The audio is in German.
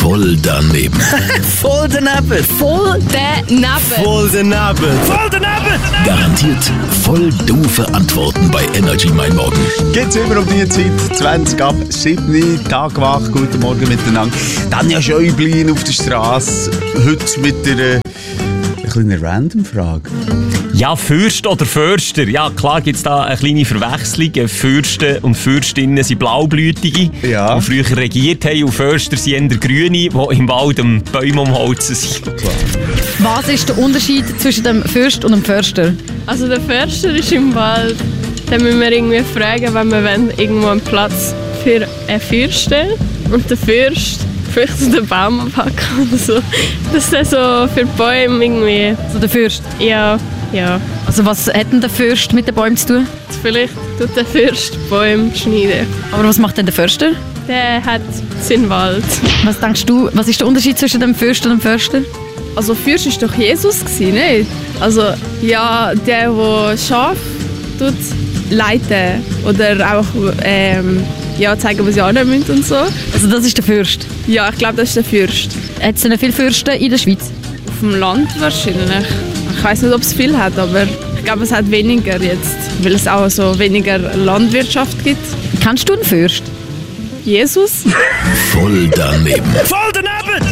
Voll daneben. Voll daneben. Voll daneben. Voll daneben. Voll daneben. Garantiert voll doofe Antworten bei Energy Mein Morgen. Geht's immer um die Zeit, 20 ab 7, Tag wach, guten Morgen miteinander. Tanja Schäublin auf der Straße, heute mit einer kleinen Random-Frage. Ja, Fürst oder Förster. Ja, klar gibt es da eine kleine Verwechslung. Fürsten und Fürstinnen sind Blaublütige, Ja. die früher regiert haben. Und Förster sind eher Grüne, die im Wald Bäume umholzen sind. Was ist der Unterschied zwischen dem Fürst und dem Förster? Also der Förster ist im Wald. Dann müssen wir irgendwie fragen, wenn wir wollen, irgendwo einen Platz für einen Fürsten. Und der Fürst vielleicht so den Baum abhacken oder so. Das ist dann so für die Bäume irgendwie. Also der Fürst. Ja. Also was hat denn der Fürst mit den Bäumen zu tun? Vielleicht tut der Fürst Bäume schneiden. Aber was macht denn der Förster? Der hat seinen Wald. Was denkst du, was ist der Unterschied zwischen dem Fürst und dem Förster? Also Fürst war doch Jesus, nicht? Also ja, der Schaf tut leiten oder auch zeigen, was sie annehmen müssen und so. Also das ist der Fürst. Ja, ich glaube, das ist der Fürst. Hat es denn viele Fürsten in der Schweiz? Auf dem Land wahrscheinlich. Ich weiß nicht, ob es viel hat, aber ich glaube, es hat weniger jetzt, weil es auch so weniger Landwirtschaft gibt. Kennst du einen Fürst? Jesus? Voll daneben. Voll daneben.